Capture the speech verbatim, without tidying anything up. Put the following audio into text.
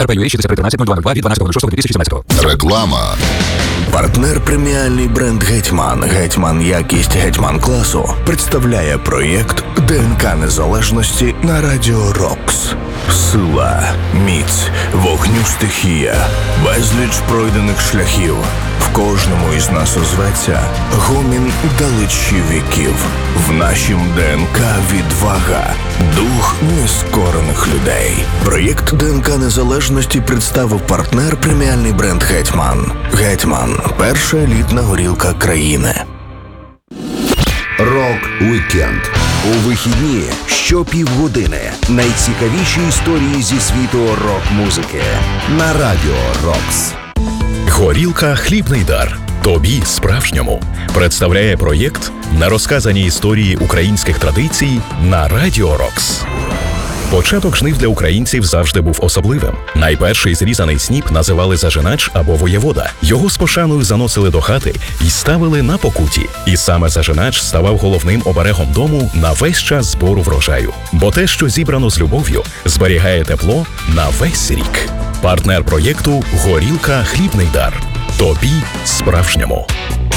ар пі ю ей шість три один три нуль два нуль два від дванадцятого шостого дві тисячі сімнадцятого. Реклама. Партнер преміальний бренд «Гетьман». «Гетьман» якість «Гетьман» класу представляє проєкт ДНК Незалежності на Радіо Рокс. Сила, міць, вогню стихія, безліч пройдених шляхів. В кожному із нас озветься гомін далечі віків. В нашім ДНК відвага, дух нескорених людей. Проєкт ДНК Незалежності представив партнер преміальний бренд «Гетьман». «Гетьман» – перша елітна горілка країни. Рок-вікенд. У вихідні щопівгодини найцікавіші історії зі світу рок-музики на Радіо Рокс. Горілка «Хлібний дар». Тобі справжньому представляє проєкт на розказані історії українських традицій на Радіо Рокс. Початок жнив для українців завжди був особливим. Найперший зрізаний сніп називали зажинач або воєвода. Його з пошаною заносили до хати і ставили на покуті. І саме зажинач ставав головним оберегом дому на весь час збору врожаю. Бо те, що зібрано з любов'ю, зберігає тепло на весь рік. Партнер проєкту «Горілка «Хлібний дар». Тобі справжньому.